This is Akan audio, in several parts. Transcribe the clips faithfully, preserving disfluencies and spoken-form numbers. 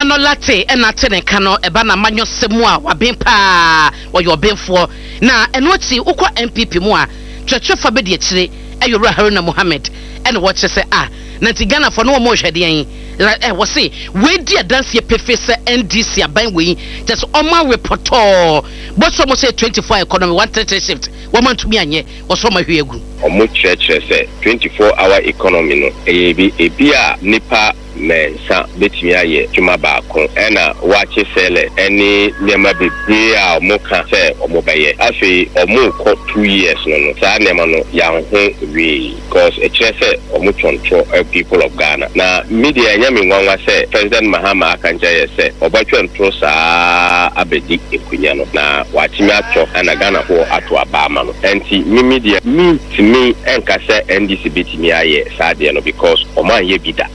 no latte e na tene ka no e ba na manyo semu a waben pa wo yo benfo na eno ti ukọ M P P mu a twetwefa be de akire e Yowura Haruna Mohammed e na wo che se ah na ti Ghana fo no mo hwede yen eh wo se we di adanse pefe se N D C aban we just oma reporter but so mo say twenty-four economy one thirty shift wo man tumi anye wo so ma hwe egu omo church say twenty-four hour economy no e bi e bi a nipa mensa betimi aye tuma ba ko ena wache sele eni nema bebre a omo ka se omo beye afi omo ko two years no no sa nema no ya ho we because e kire se omo choncho people of Ghana na media nyame nwanwa se President Mahama akanja ye se obatwe ntro sa abedi ekunya no na watimi atcho ana Ghana ho ato abama no enti mi media mi timi enka se N D C betimi aye sa de no because omo anye bida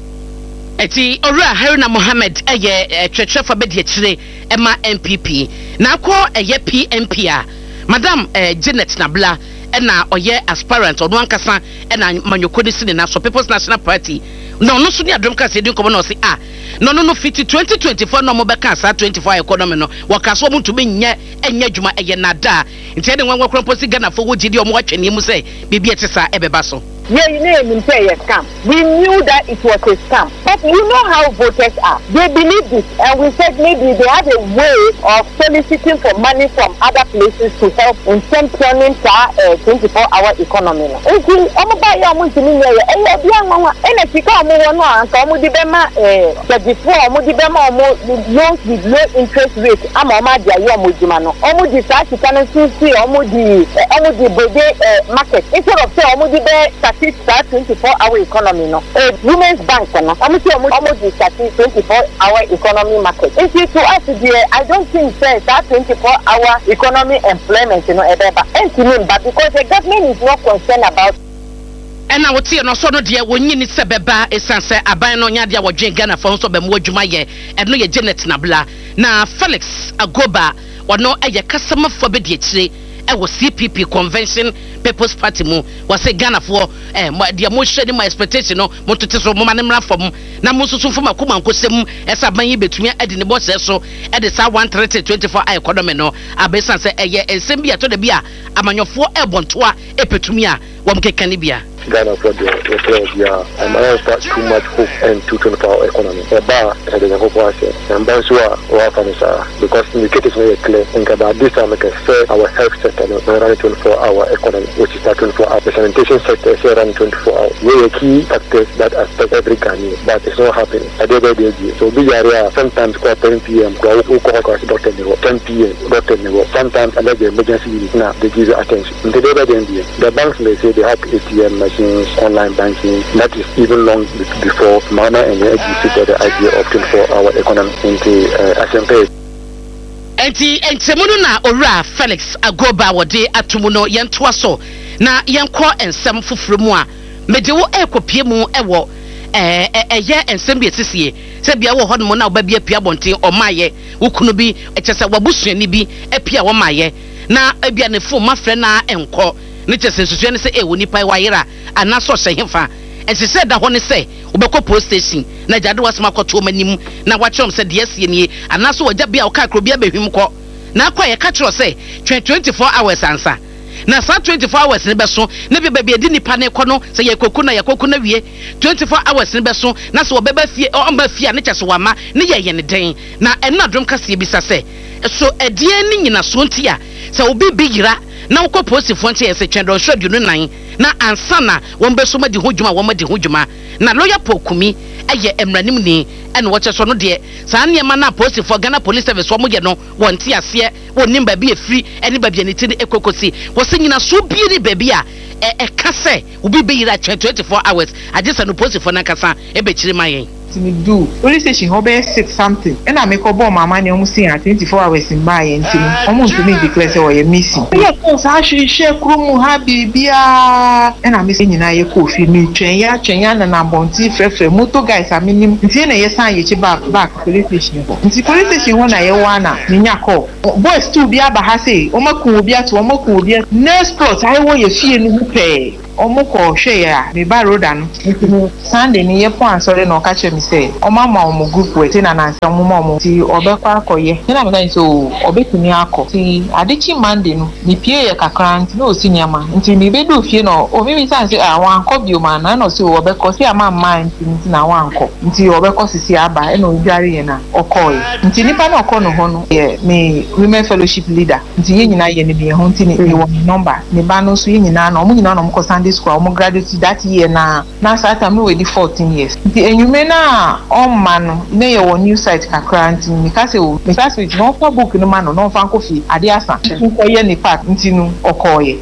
eti Yowura Haruna Mohammed eye twetwefa be de akire ema M P P na akọ eye P M P a Madam eh, Janet Nabla ena oye aspirant ono ankasa ena manyoko de sine na so People's National Party no no so ni adom ka se din ko no se ah no no no fifty twenty twenty-four no mo be ka sa twenty-four economy no waka so mo ntumi nya enya dwuma eye nada ntia de nwanwa kron posi Ghana fo wo gidi o mo atwene mu se bibi etisa ebeba so. Yeah, you know, you say a scam. We knew that it was a scam. But you know how voters are. They believe this. And we said maybe they have a way of soliciting for money from other places to help in championing the twenty-four hour economy. And we buy your money in the air. And you are and if you come on one, come with the Bema, the before, Mudibema, loans with low interest rate. I'm a Madia, your Mudimano. Almost the Sachi can see almost the almost the Bode market. Instead of saying almost the twenty-four hour economy no a women's bank no almost almost the twenty-four hour economy market if you to us there I don't think say that twenty-four hour economy employment you know ever but because the government is not concerned about and I would see no so no dear when you need sebeba esanse aban no nya dia wodwen Ghana fo so be mo adwuma ye e no ye Janet Nabla na Felix Agoba wono eye customer for be de akire e wo C P P convention People's Party mu was say Ghana for eh dia mo hwede my expectation no mo tete so mo manemra fom na mo susu fom akoma nkosem esa ban yi betumi ade ne boss so e de sa one thirty twenty-four hour economy no abesan say eye ensem bia to de bia amanyofo e bontoa e petumi a wo mkekani bia Ghana for the repair yeah and I start too much hope and two twenty-four hour economy a bar and the hope was and then so our fanisa because indicators very clear and about this time like I say our health sector no run twenty-four hour economy which is twenty-four hour the sanitation sector is run twenty-four hours we are key factors that affect every Ghanaian but it's not happening I did the so big area sometimes call ten p m go call doctor ten p m doctor sometimes I let the emergency unit now they give you attention in the the banks may say they have A T M online banking that is even long before Mama and the executed the idea of twenty-four hour economy into uh, S M P. Enti entemuno na Owura Felix Agoba wode atomuno yentoa so na yenko ensem foforo mu a medewo ekopie mu ewo eh eye ensem bi esisie se bia wo hono na oba bia pia bonten omaye wukunu bi echese wabusuani bi epia wo maye na ebia ne fo mafre na enko ne chese nsusu ne se e woni pai wayera anaso hyefa ense se da ho ne se obekọ post station na jade wasema kọto manim na wachom se de asie nie anaso wagya bia oka krobia behwim kọ na akọ ye ka kiro se twenty-four hours ansa na sa twenty-four hours ne beso ne be bia di nipa ne kọ no se ye koku na ye koku na wie twenty-four hours ne beso na se obeba fie o mba fie ne chese wama ne ye ye ne den na enna drum kase bi sa se so edie ni nyina so ntia se obi bigira na uko posi fonte yese twendo shodu no nan na ansana wombeso madi hodwuma womadi hodwuma na lawyer Pokumi eye emranim ni ene wo cheso no de saa niema na posi for Ghana Police Service wo moye no wonte ase wonim ba bi efri ene ba bi aniti ekokosi wo se nyina so bi ni ba bi a e kase obi be yira twenty-four hours agesa no posi for na kasa e be chiri mayen me do police station ho be six something and I make obo mama ne omu sin twenty-four hours in buy ntimi omu ntimi declare say we missing yes sa hwe hwe krum ha bibia and I miss nyina ye kofi mi twen ya twen ya na na bonti frefre moto guys aminim ntie na ye san ye chi back back police station ho nti police station ho na ye wana nya call boys too bia ba ha say o maku obi ato o maku obi next plot I wo ye fie ni hu pe omo ko hwe ya me ba roda no Sunday ni ye point sorry no ka che me say oma ma omo group we na na nsa omo ma omo ti obekwa akoye na me kan so obetumi akọ ti adechi Monday no ni pie ye kakra nti no si nyama nti me be do fie no o mi san say ah wan akọ bi o ma na no si o obekọ si ama ma nti nti na wan akọ nti obekọ sisi aba e no biare ye na okoye nti nipa na okọ no ho no ye me women fellowship leader nti ye nyina ye ne bi ho nti ni wo number ne ba no so ye nyina na omo nyina no mo Sunday school omo graduate that year na na sa time we di fourteen years nti enyume na o ma no na ye wo new site kakra nti mi ka se o mi ka se no for book no ma no no fa kofi ade asa nko ye ni part nti no okoye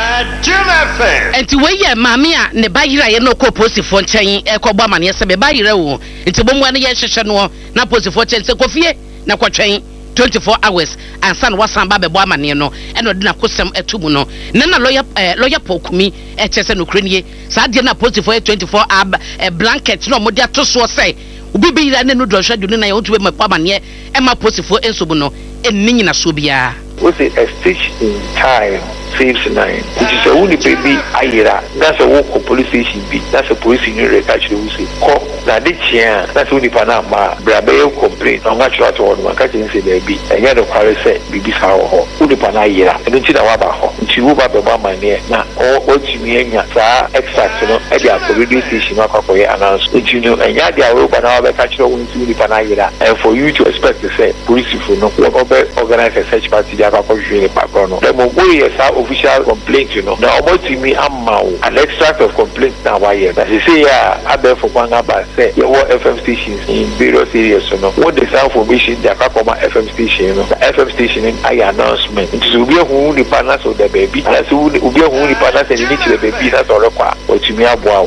enti we ye maami a ne ba yira ye no ko posifo nchen e ko bo amane se be ba yira wo nti bo mu ane ye hwehwe no na posifo nchen se kofie na kwatwen twenty-four hours and san wasan ba be bo amane no e no de na kosem etumu no na na lawyer eh, lawyer pokumi e chese no krenie sa de na posifo twenty-four hour eh, blanket no mo de atoso se obi be yira ne no do hwadu ne na ye otu be bo amane e ma posifo ensobu no enni nyina so bia we say a stitch in time saves nine. Which is a only baby ayira. That's a walk of police station be. That's a police in your actually we say. Cop na de chia. That's only panama. Brabe complain. I'm not sure at all. Man catch say baby. And yet the quarry say baby sao ho. Only panayira. And don't see that waba ho. Nti wo ba be ba man here. Na all what you mean ya sa exact no. E dia ko radio station ma kwa ye announce. Nti you know and ya dia wo ba na ba catch no only panayira. And for you to expect to say police for no. We organize a search party dia ba ko jwe background. The mo go yes official complaint, you know. Now, about to me, I'm an extract of complaints now. Why? As you say, yeah, I bet for one about say, yeah, what F M stations in various areas, you know. What the sound formation, the Kakoma F M station, you know. The F M station in I announcement. It will be a who the partners of the baby. That's who will be a who the partners and you need to the baby. That's all required. What you me a wow.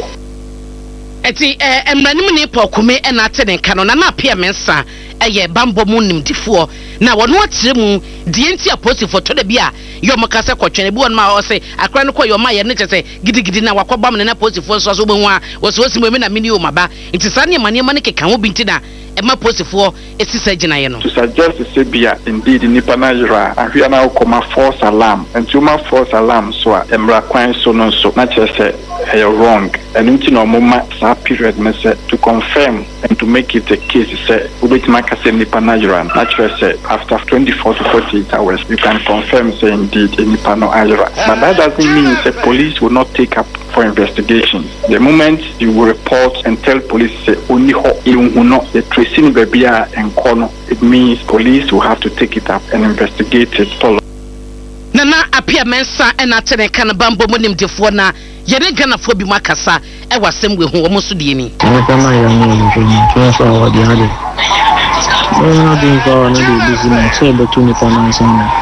Eti eh emranim ni pokume e na tene nka no na na pia mensa eye bambo mu nimdifuo na wono akyere mu die nti aposifo to da bia yom ka se kwotwene bi won ma o se akra no ko yom aye ne kyese gidigidi na wakobam ne na aposifo so so behu a wo so si mu na mini o maba nti sa ne mane mane keka ho binti na e ma aposifo esisa gina ye no to suggest to say bia indeed nipa na yira ahia na okoma false alarm and tuma false alarm so a emra kwan so no so na kyese e wrong and nti no moma sa period me say to confirm and to make it a case say ubetima ka say nipa na yira na kyese after twenty-four to forty-eight hours you can confirm say indeed nipa no ayira but that doesn't mean say police will not take up for investigations. The moment you will report and tell police say only ho you know the tracing baby and corner, it means police will have to take it up and investigate it. Nana appear mensa and atene kan bambo monim defo na yene gana fo bi makasa e wasem we hu omo so de ni. Nka na ya no ni so so wa di hade. No di ko na di business so be tuni pa na san.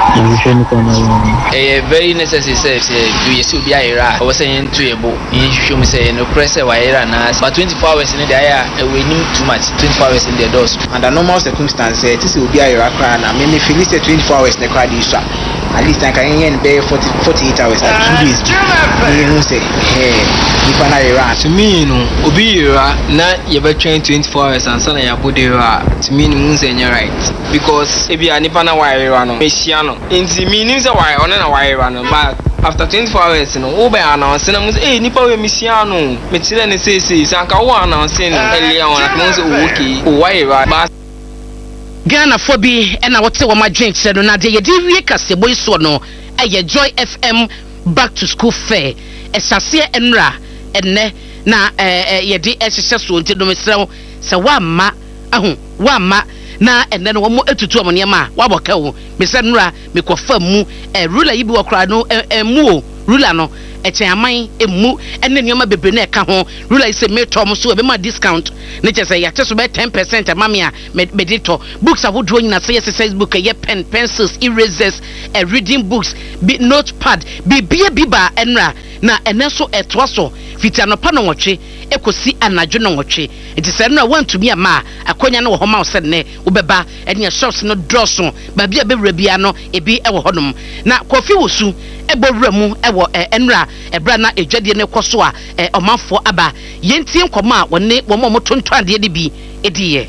Eh, very necessary say you yes will be ira. I was saying to you, you show me say no press a wire na but twenty-four hours in the area we need too much twenty-four hours in the doors. Under normal circumstances, this will be ira cran. I mean if you list twenty-four hours in the crowd is at least I can end be forty forty-eight hours at two days. You know say eh if na ira to me no obi ira na you be train twenty-four hours and sana ya body ira to me no say right because if you nipa na wire ira no mesiano inti meaning say why on na why run but after twenty-four hours no wo be announce na mo say eh nipa we mesiano me tire ne say say sanka wo announce no earlier on at mo say okay o why run Ghana for bi e na wote wo ma dwen kire no na de ye di wie kase boy so no e ye Joy F M back to school fair e sase enra enne na eh ye di e hye so nti no mesrew se wa ma ahu wa ma na enne no mo etutu amone ma wa boka wo mesre nura me kofa mu e ruler yi bi wakra no emu ruler no e cheaman emu enne nyoma bebre na e ka ho ruler yi se me tom so e be ma discount ne che se ya che so be ten percent amame a me de to books avodo nyina se exercise book ye pen pencils erasers e reading books bi notepad bi bia biba enra na enne so etwa so fiti anopa no nwotwe ekosi anadwo no nwotwe enti se no want to be a ma akonya no wo homa wo se ne wo beba ene shops no drosso ba bia bewura bia no ebi e wo hodom na kofi wosu ebowura mu e wo enra ebra na edwade ne koso a omanfo aba yentie nkoma a wone wo mo tonto ade de bi ediye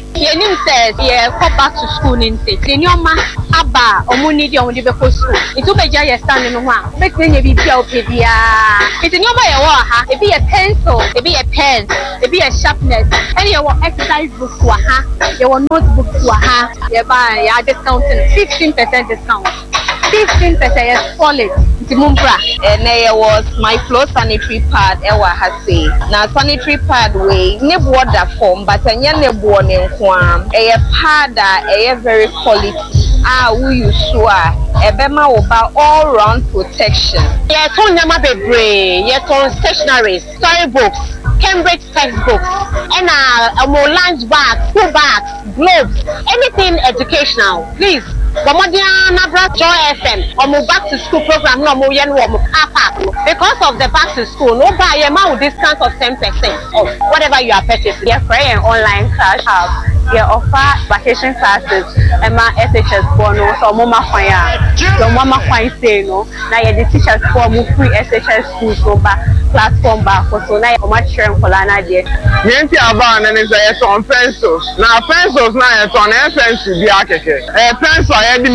Yenim says yeah come back to school ninti. The nyoma aba omo need your omo be school. Itu beja ye stand no ho a. Make me be bia opebia. It nyoma ye wo ha. E be a pencil, e be a pen, e be a sharpness. And ye wo exercise book wa ha. Ye wo notebook wa ha. Ye buy ya discounting fifteen percent discount. fifteen percent is solid. Mumbra. And there was my flow sanitary pad. Ewa hasi. Now sanitary pad way. Ne water form, but anya ne born in kwam. A pad a very quality. Ah, who you swear. Ebema oba all round protection. Yes, on yama bebre. Yes, on stationaries, storybooks, Cambridge textbooks, and uh, more lunch bags, school bags, globes, anything educational. Please. Gomodia Nabra Joy F M or move back to school program no more yen warm because of the back to school no buy a man with discount of ten percent of whatever you are purchasing. Yeah, for an online class have yeah offer vacation classes and my S H S bono so mama fire so mama fine say no now yeah the teachers for move free S H S school so back platform back so now you much sharing for lana there. Yenti aba na nisa yes on pencils na pencils na yes on pencil bi akeke eh pencil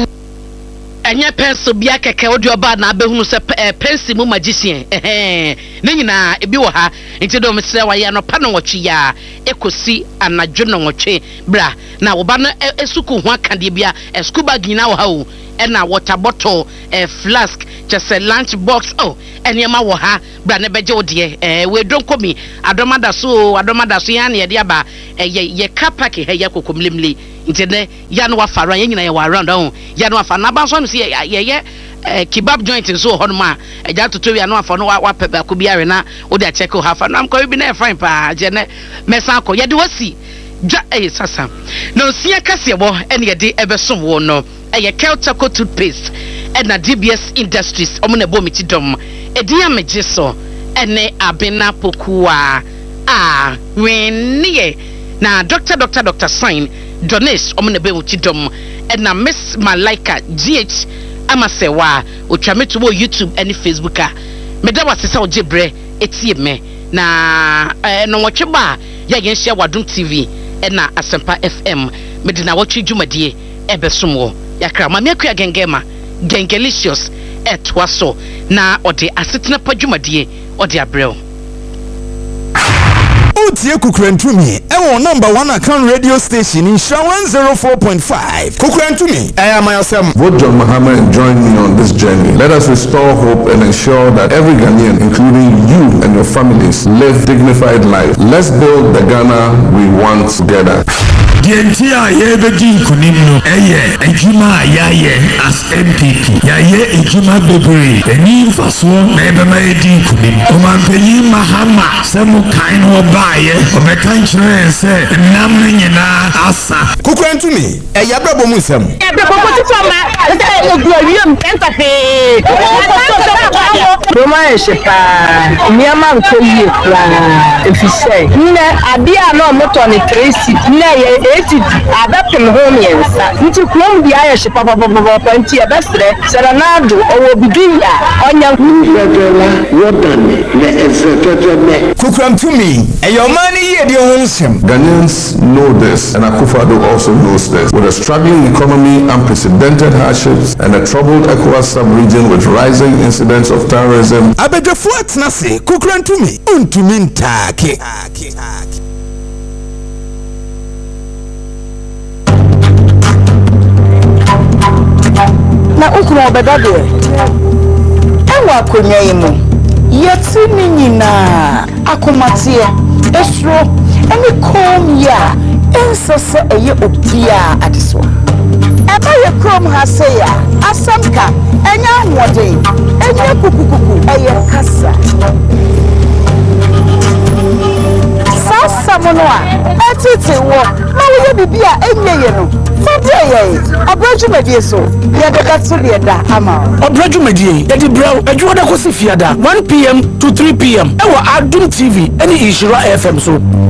Anya pencil bia keke odi oba na abehunu se pencil mu magician eh ne nyina ebi wo ha nti do mesre wa ya no pa no wotwe ya ekosi anadwo no wotwe bra na wo ba no esuku ho akade bia esku bag nyina wo ha o e na water bottle eh flask just a lunch box oh eniema wo ha bra ne beje ode eh we don komi adomada so adomada so ya na ye dia ba ye ye car park he ye kokomlemle nti ne ya no wa fara ye nyina ye wa around oh ya no afa na ba so ye ye kebab joint so ho no ma eja toto ya no afa no wa pepe ko biare na wo dia check ha fa na am ko bi na fine pa je ne mesa ko ye de wasi ja eh sasa no sia kase bo ene ye de ebesom wo no eye Keltaco toothpaste and na D B S Industries omo na bo mi ti dom edi ameje so ene abena pokua ah wenye na doctor doctor doctor sign Donis omo na be wo ti dom and na Miss Malaika G H amasewa otwa metu bo YouTube and Facebook a meda wasesa ojebre etie me na eh no wotwe ba ya yen share Wadum T V and na Asempa F M medina wotwe dwumadie ebesom yakra mama akua gengema gengelicious etwaso na ode asetena padwumadie ode abrel Utie Kukrentumi ewo number one account radio station in one oh four point five Kukrentumi I am myself. Vote John Mahama and join me on this journey. Let us restore hope and ensure that every Ghanaian, including you and your families, live dignified life. Let's build the Ghana we want together. Dientia yebedi kunimno eye ejuma yaye as M P P yaye ejuma bebre eni faso mebema edi kunim omanpeni Mahama semu kaino baye omekanchre se nam nyina asa Kukrentumi e yabrabo mu nsem e brabo ko tufama e oguawiem entafe Roma e shepa miama nkoyie kra efise nne abia no moto ne tracy nne ye eti adapim home yensa nti klom bia ye shepa papa papa nti e besre serenado owo biduya onya ngudela wodane ne ezeteme Kukrentumi e yomani ye de ho nsem. Ghanaians know this and Akufo-Addo also knows this. With a struggling economy, unprecedented hardships and a troubled ECOWAS sub-region with rising incidents of terrorism, abedefo atnase Kukrentumi untumi ntake na ukuru obedade ewa akonya yimu yeti ni nyina akomatie esro eni kom ya ensese eye obia adeso eba ye krom ha se ya asamka enya nwode enya kukukuku eye kasa sasa mono a etete wo na wo ye bibia enye ye no fode ye obrajumedie so ye de gatso de da ama obrajumedie ye di braw adwo da ko se fiada one p m to three p m e wo Adum T V eni Ishira F M so